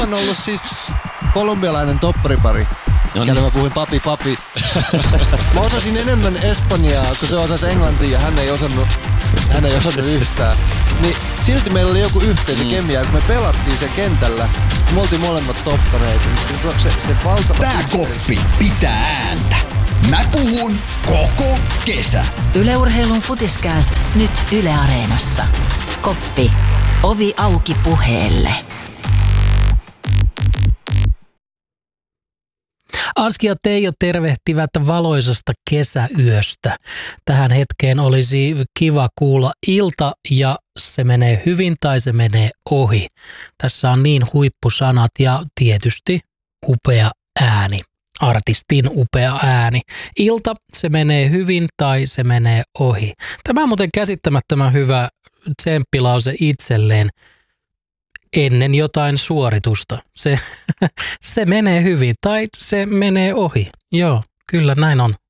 on ollut siis kolumbialainen topparipari. Kelle mä puhuin papi. Mä osasin enemmän espanjaa, kun se osasi englantia ja hän ei osannut yhtään. Niin silti meillä oli joku yhteisökemia, kun me pelattiin se kentällä. Me oltiin molemmat toppareita, niin se valtava... Tää koppi pitää ääntä. Mä puhun koko kesä. Yle Urheilun Futiskääst nyt Yle Areenassa. Koppi. Ovi auki puheelle. Aski ja Teijo tervehtivät valoisasta kesäyöstä. Tähän hetkeen olisi kiva kuulla ilta ja se menee hyvin tai se menee ohi. Tässä on niin huippusanat ja tietysti upea ääni. Artistin upea ääni. Ilta, se menee hyvin tai se menee ohi. Tämä on muuten käsittämättömän hyvä tsemppilause itselleen ennen jotain suoritusta. Se menee hyvin tai se menee ohi. Joo, kyllä näin on.